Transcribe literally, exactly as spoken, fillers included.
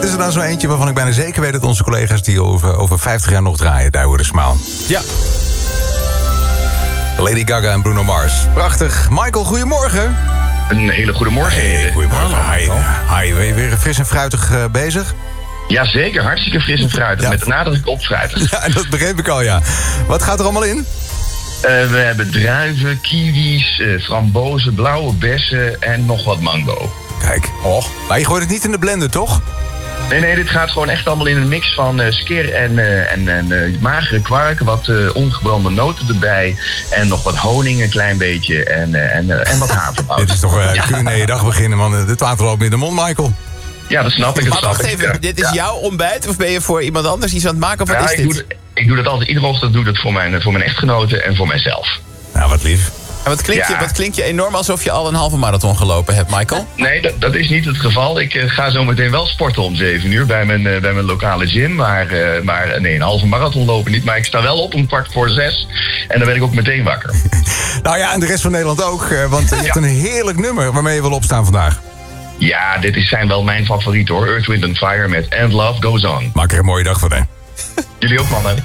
dit is er dan zo eentje waarvan ik bijna zeker weet dat onze collega's die over, over vijftig jaar nog draaien. Daar worden smaal. Ja. Lady Gaga en Bruno Mars. Prachtig. Michael, goedemorgen. Een hele goede morgen. Hey, goedemorgen. Hi. Hi. Ben je weer fris en fruitig uh, bezig? Jazeker, hartstikke fris en fruitig. Ja. Met de nadruk op fruitig. Ja, dat begreep ik al, ja. Wat gaat er allemaal in? Uh, we hebben druiven, kiwis, uh, frambozen, blauwe bessen en nog wat mango. Kijk. Oh. Maar je gooit het niet in de blender, toch? Nee, nee, dit gaat gewoon echt allemaal in een mix van uh, skir en, uh, en, en uh, magere kwark. Wat uh, ongebrande noten erbij. En nog wat honing, een klein beetje. En, uh, en, uh, en wat havermout. Dit is toch een uh, culinaire dag beginnen, man. Dit water loopt in de mond, Michael. Ja, dat snap ik. Dat maar snap wacht ik. even, Ja. dit is Ja. jouw ontbijt? Of ben je voor iemand anders iets aan het maken? Of wat Ja, is ik dit? doe, ik doe dat altijd iedere ochtend. Doe dat voor mijn, voor mijn echtgenote en voor mijzelf. Nou, wat lief. En wat klinkt, Ja. je, wat klinkt je enorm alsof je al een halve marathon gelopen hebt, Michael? Nee, dat, dat is niet het geval. Ik uh, ga zo meteen wel sporten om zeven uur bij mijn, uh, bij mijn lokale gym. Maar, uh, maar uh, nee, een halve marathon lopen niet. Maar ik sta wel op om kwart voor zes. En dan ben ik ook meteen wakker. Nou ja, en de rest van Nederland ook. Uh, want je hebt Ja. een heerlijk nummer waarmee je wil opstaan vandaag. Ja, dit is, zijn wel mijn favorieten hoor. Earth, Wind and Fire met And Love Goes On. Maak er een mooie dag van, hè. Jullie ook, mannen.